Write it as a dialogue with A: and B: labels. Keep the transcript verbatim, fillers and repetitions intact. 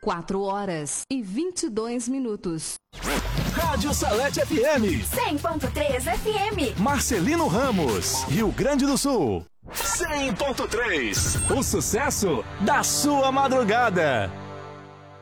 A: quatro horas e vinte e dois minutos.
B: Rádio Salete F M.
C: cem ponto três F M.
B: Marcelino Ramos, Rio Grande do Sul. cem ponto três. O sucesso da sua madrugada.